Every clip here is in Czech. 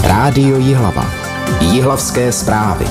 Rádio Jihlava. Jihlavské zprávy.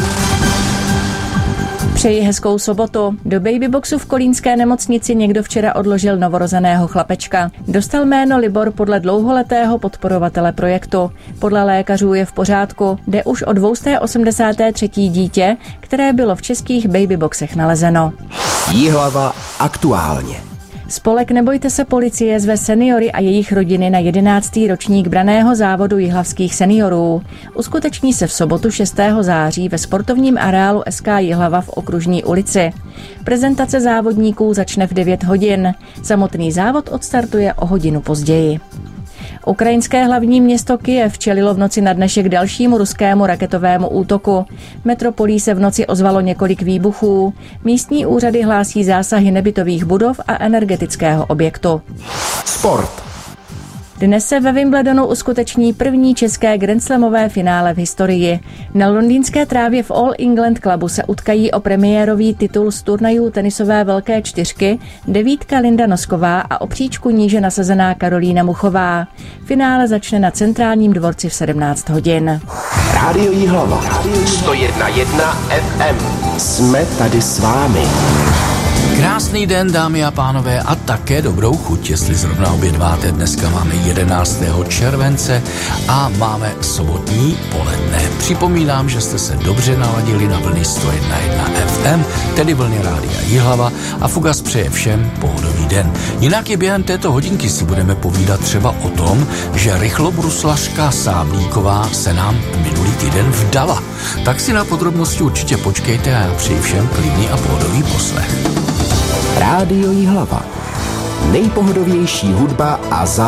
Přeji hezkou sobotu. Do babyboxu v kolínské nemocnici někdo včera odložil novorozeného chlapečka. Dostal jméno Libor podle dlouholetého podporovatele projektu. Podle lékařů je v pořádku. Jde už o 283. dítě, které bylo v českých babyboxech nalezeno. Jihlava aktuálně. Spolek Nebojte se policie zve seniory a jejich rodiny na 11. ročník branného závodu jihlavských seniorů. Uskuteční se v sobotu 6. září ve sportovním areálu SK Jihlava v Okružní ulici. Prezentace závodníků začne v 9 hodin. Samotný závod odstartuje o hodinu později. Ukrajinské hlavní město Kyjev čelilo v noci na dnešek dalšímu ruskému raketovému útoku. Metropolí se v noci ozvalo několik výbuchů. Místní úřady hlásí zásahy nebytových budov a energetického objektu. Sport. Dnes se ve Wimbledonu uskuteční první české grandslamové finále v historii. Na londýnské trávě v All England Clubu se utkají o premiérový titul z turnajů tenisové velké čtyřky devítka Linda Nosková a o příčku níže nasazená Karolína Muchová. Finále začne na Centrálním dvorci v 17 hodin. Rádio Jihlava. 101,1 FM. Jsme tady s vámi. Krásný den, dámy a pánové, a také dobrou chuť, jestli zrovna obědváte. Dneska máme 11. července a máme sobotní poledne. Připomínám, že jste se dobře naladili na vlny 101,1 FM, tedy vlny Rádia Jihlava, a Fugas přeje všem pohodový den. Jinak je během této hodinky si budeme povídat třeba o tom, že rychlobruslařka Sáblíková se nám minulý týden vdala. Tak si na podrobnosti určitě počkejte a já přeji všem klidný a pohodový poslech. Rádio Jihlava. Nejpohodovější hudba a